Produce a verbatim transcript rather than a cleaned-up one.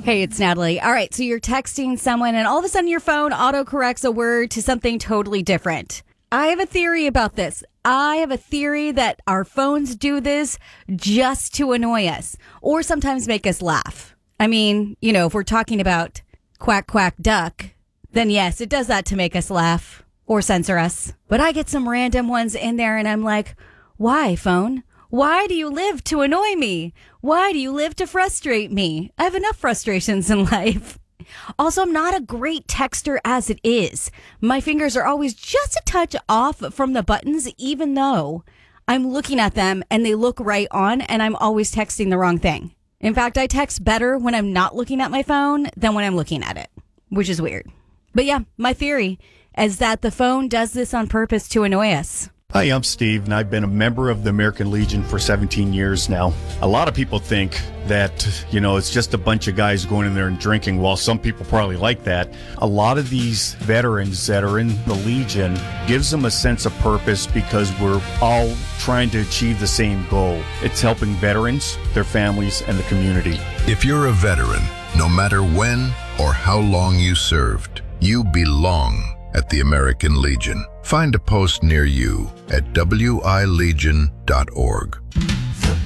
Hey, it's Natalie. All right, so you're texting someone and all of a sudden your phone autocorrects a word to something totally different. I have a theory about this. I have a theory that our phones do this just to annoy us or sometimes make us laugh. I mean, you know, if we're talking about quack, quack, duck, then yes, it does that to make us laugh or censor us. But I get some random ones in there and I'm like, why, phone? Why do you live to annoy me? Why do you live to frustrate me? I have enough frustrations in life. Also, I'm not a great texter as it is. My fingers are always just a touch off from the buttons, even though I'm looking at them and they look right on and I'm always texting the wrong thing. In fact, I text better when I'm not looking at my phone than when I'm looking at it, which is weird. But yeah, my theory is that the phone does this on purpose to annoy us. Hi, I'm Steve, and I've been a member of the American Legion for seventeen years now. A lot of people think that, you know, it's just a bunch of guys going in there and drinking. While some people probably like that, a lot of these veterans that are in the Legion gives them a sense of purpose because we're all trying to achieve the same goal. It's helping veterans, their families, and the community. If you're a veteran, no matter when or how long you served, you belong at the American Legion. Find a post near you at w i legion dot org.